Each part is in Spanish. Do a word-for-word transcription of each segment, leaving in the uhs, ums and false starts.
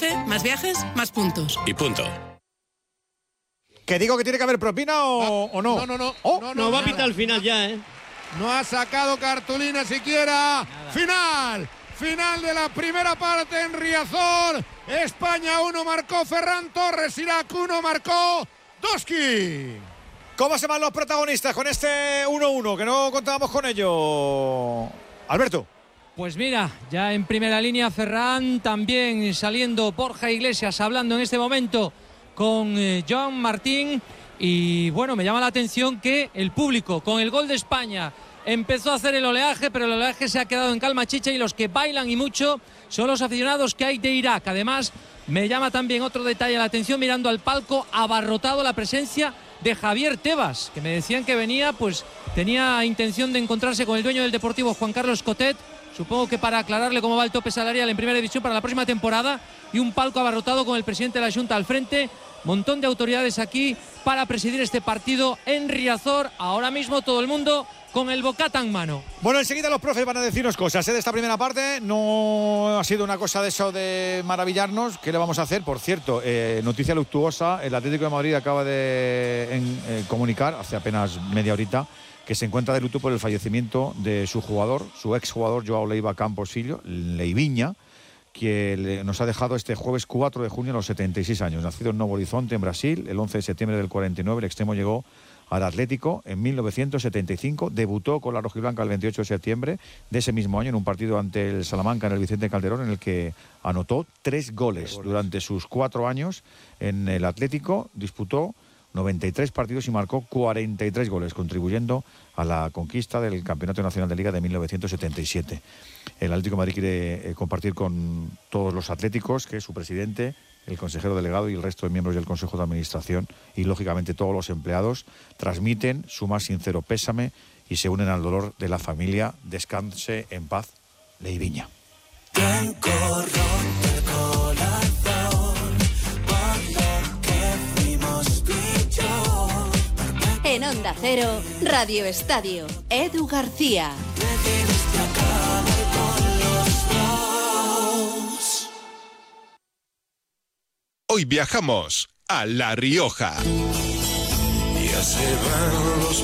Renfe, más viajes, más puntos. Y punto. ¿Que digo que tiene que haber propina o, o no? No, no, no. Oh, no, No, no va a nada. pitar al final ya, ¿eh? No ha sacado cartulina siquiera. Nada. Final. Final de la primera parte en Riazor. España uno marcó Ferran Torres. Irak uno marcó Doski. ¿Cómo se van los protagonistas con este uno uno? Que no contábamos con ello. Alberto. Pues mira, ya en primera línea Ferran, también saliendo Borja Iglesias, hablando en este momento con eh, Joan Martín. Y bueno, me llama la atención que el público, con el gol de España, empezó a hacer el oleaje, pero el oleaje se ha quedado en calma chicha, y los que bailan y mucho son los aficionados que hay de Irak. Además, me llama también otro detalle la atención, mirando al palco, abarrotado la presencia de Javier Tebas, que me decían que venía, pues tenía intención de encontrarse con el dueño del Deportivo, Juan Carlos Cotet, supongo que para aclararle cómo va el tope salarial en primera división para la próxima temporada, y un palco abarrotado con el presidente de la Junta al frente. Montón de autoridades aquí para presidir este partido en Riazor. Ahora mismo todo el mundo con el bocata en mano. Bueno, enseguida los profes van a decirnos cosas, ¿eh? De esta primera parte. No ha sido una cosa de eso de maravillarnos. ¿Qué le vamos a hacer? Por cierto, eh, noticia luctuosa, el Atlético de Madrid acaba de en, eh, comunicar hace apenas media horita que se encuentra de luto por el fallecimiento de su jugador, su exjugador Joao Leiva Camposillo, Leiviña, que nos ha dejado este jueves cuatro de junio a los setenta y seis años. Nacido en Novo Horizonte, en Brasil, el once de septiembre del cuarenta y nueve, el extremo llegó al Atlético en mil novecientos setenta y cinco, debutó con la rojiblanca el veintiocho de septiembre de ese mismo año en un partido ante el Salamanca en el Vicente Calderón, en el que anotó tres goles durante sus cuatro años en el Atlético. Disputó noventa y tres partidos y marcó cuarenta y tres goles, contribuyendo a la conquista del Campeonato Nacional de Liga de mil novecientos setenta y siete. El Atlético de Madrid quiere eh, compartir con todos los atléticos que su presidente, el consejero delegado y el resto de miembros del Consejo de Administración y, lógicamente, todos los empleados transmiten su más sincero pésame y se unen al dolor de la familia. Descanse en paz, Leiviña. En Onda Cero, Radio Estadio, Edu García. Hoy viajamos a La Rioja. Ya se van los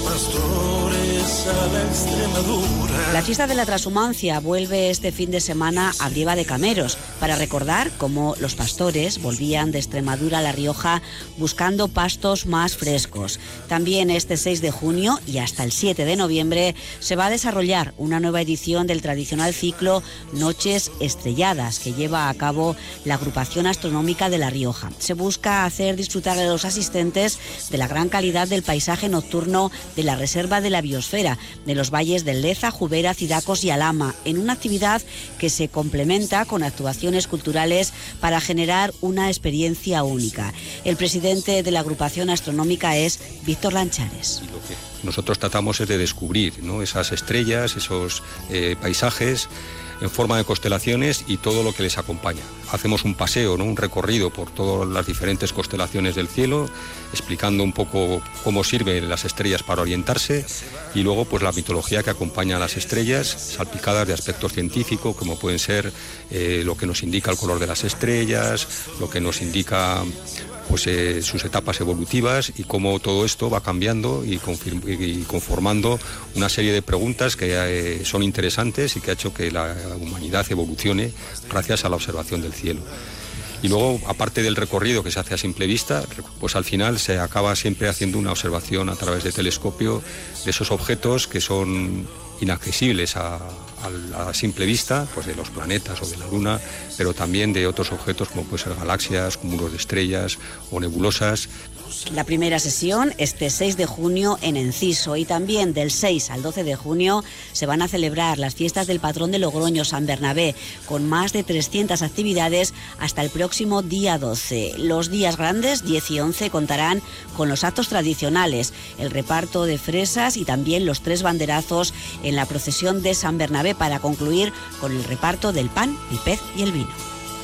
pastores a la Extremadura. La fiesta de la transhumancia vuelve este fin de semana a Brieva de Cameros para recordar cómo los pastores volvían de Extremadura a La Rioja buscando pastos más frescos. También este seis de junio y hasta el siete de noviembre se va a desarrollar una nueva edición del tradicional ciclo Noches Estrelladas que lleva a cabo la Agrupación Astronómica de La Rioja. Se busca hacer disfrutar a los asistentes de la gran calidad del paisaje nocturno de la Reserva de la Biosfera, de los valles del Leza, Jubera, Cidacos y Alhama, en una actividad que se complementa con actuaciones culturales para generar una experiencia única. El presidente de la agrupación astronómica es Víctor Lanchares. Lo que nosotros tratamos es de descubrir, ¿no?, esas estrellas, esos eh, paisajes en forma de constelaciones y todo lo que les acompaña. Hacemos un paseo, ¿no?, un recorrido por todas las diferentes constelaciones del cielo, explicando un poco cómo sirven las estrellas para orientarse y luego pues la mitología que acompaña a las estrellas, salpicadas de aspectos científicos como pueden ser eh, lo que nos indica el color de las estrellas, lo que nos indica pues eh, sus etapas evolutivas y cómo todo esto va cambiando y, confirm- y conformando una serie de preguntas que eh, son interesantes y que ha hecho que la humanidad evolucione gracias a la observación del cielo. Y luego, aparte del recorrido que se hace a simple vista, pues al final se acaba siempre haciendo una observación a través de telescopio de esos objetos que son inaccesibles a, a, a simple vista, pues de los planetas o de la Luna, pero también de otros objetos como pueden ser galaxias, cúmulos de estrellas o nebulosas. La primera sesión este seis de junio en Enciso y también del seis al doce de junio se van a celebrar las fiestas del patrón de Logroño, San Bernabé, con más de trescientas actividades hasta el próximo día doce. Los días grandes, diez y once, contarán con los actos tradicionales, el reparto de fresas y también los tres banderazos en la procesión de San Bernabé para concluir con el reparto del pan, el pez y el vino.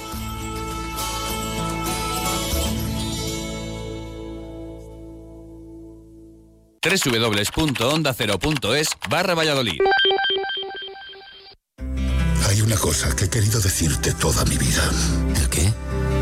doble u doble u doble u punto onda cero punto es barra Valladolid. Hay una cosa que he querido decirte toda mi vida. ¿El qué?